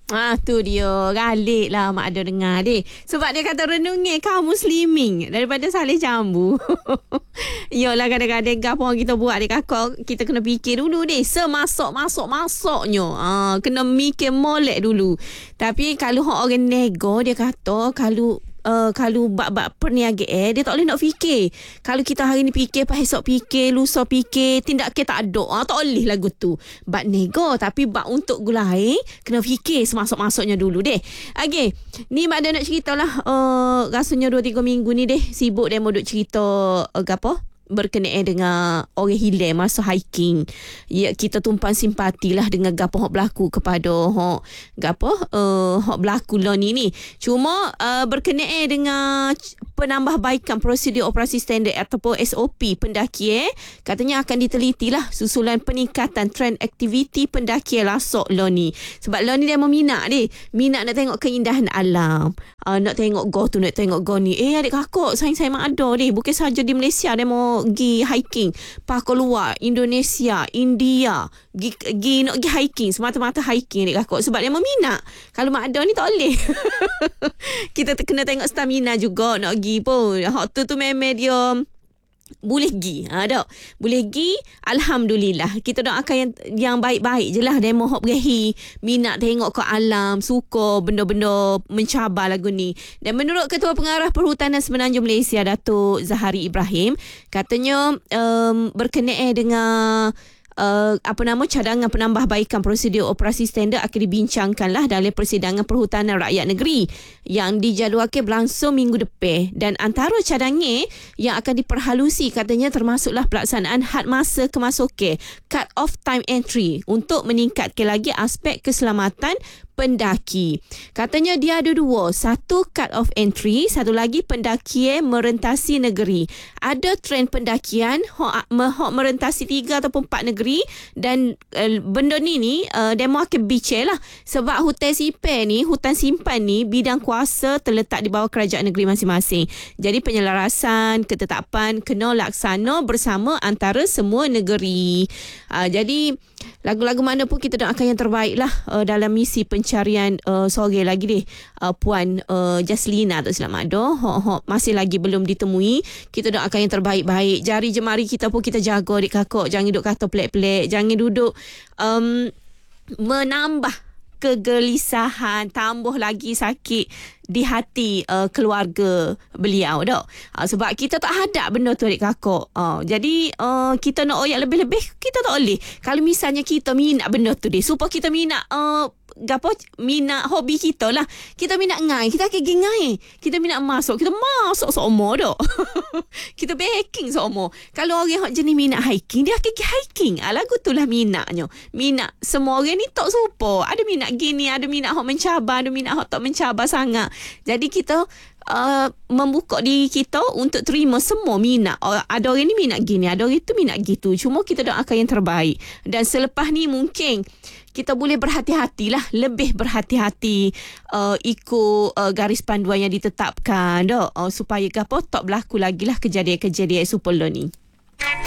Tu dia. Galik lah mak ada dengar deh. Sebab dia kata renungi kaum muslimin daripada salih jambu. Yalah kadang-kadang apa kita buat dek kakak, kita kena fikir dulu deh. Masuknya. Kena mikir molek dulu. Tapi kalau orang nego, dia kata kalau bab perniagaan dia tak boleh nak fikir. Kalau kita hari ni fikir, pas esok fikir, lusa fikir, tindak kita tak ada. Tak boleh lagu tu. Bab nego, tapi bab untuk gulai kena fikir semasuk-masuknya dulu deh. Okey, ni mak ada nak ceritalah. Rasanya 2-3 minggu ni deh sibuk dia mau duk cerita apa? Berkenaan dengan orang hilang masa hiking. Ya, kita tumpang simpati lah dengan gapo hok berlaku kepada hok berlaku lah ni. Cuma berkenaan dengan penambahbaikan prosedur operasi standard ataupun SOP pendaki, katanya akan diteliti lah susulan peningkatan trend aktiviti pendaki lasok lah ni. Sebab lah ni dia minat nak tengok keindahan alam, nak tengok goh tu, nak tengok goh ni. Adik kakak saya mak ada bukan saja di Malaysia dia mau pergi hiking, pak keluar Indonesia, India, pergi nak pergi hiking, semata-mata hiking adik kakak, sebab dia meminat. Kalau mak ada ni tak boleh. Kita kena tengok stamina juga nak pergi pun. Hak tu memang dia boleh pergi. Boleh pergi, alhamdulillah. Kita doakan yang baik-baik je lah. Demo hok berahi, minat tengok ke alam, suka benda-benda mencabar lagu ni. Dan menurut Ketua Pengarah Perhutanan Semenanjung Malaysia, Datuk Zahari Ibrahim, katanya berkenaan dengan cadangan penambahbaikan prosedur operasi standard akan dibincangkanlah dalam persidangan Perhutanan Rakyat Negeri yang dijadualkan berlangsung minggu depan. Dan antara cadangan yang akan diperhalusi katanya termasuklah pelaksanaan had masa kemasukan, cut off time entry, untuk meningkatkan lagi aspek keselamatan pendaki. Katanya dia ada 2. Satu, cut off entry. Satu lagi, pendakian merentasi negeri. Ada trend pendakian hok merentasi 3 ataupun 4 negeri. Dan benda ni dia mau akan bincang lah. Sebab hutan simpan ni bidang kuasa terletak di bawah kerajaan negeri masing-masing. Jadi penyelarasan ketetapan kena laksana bersama antara semua negeri. Jadi lagu-lagu mana pun kita doakan yang terbaik lah dalam misi pencarian sore lagi deh. Puan Jaslina tu selamat dah. Masih lagi belum ditemui. Kita doakan yang terbaik-baik. Jari jemari kita pun kita jaga adik kakak. Jangan duduk kata pelik-pelik. Jangan duduk menambah kegelisahan, tambah lagi sakit di hati keluarga beliau dah. Sebab kita tak hadap benda tu adik kakak. Jadi kita nak oyak lebih-lebih, kita tak boleh. Kalau misalnya kita minat benda tu supaya kita minat minat hobi kita lah. Kita minat ngai, kita akan pergi ngai. Kita minat kita masuk seumur dah. Kita baking seumur. Kalau orang yang jenis minat hiking, dia akan pergi hiking. Lagu tu lah minatnya. Minat semua orang ni tak serupa. Ada minat gini, ada minat hok mencabar, ada minat hok tak mencabar sangat. Jadi kita membuka diri kita untuk terima semua minat. Ada orang ni minat gini, ada orang tu minat gitu. Cuma kita doakan yang terbaik. Dan selepas ni mungkin kita boleh berhati-hatilah, lebih berhati-hati ikut garis panduan yang ditetapkan supaya tak berlaku lagi lah kejadian-kejadian super ni.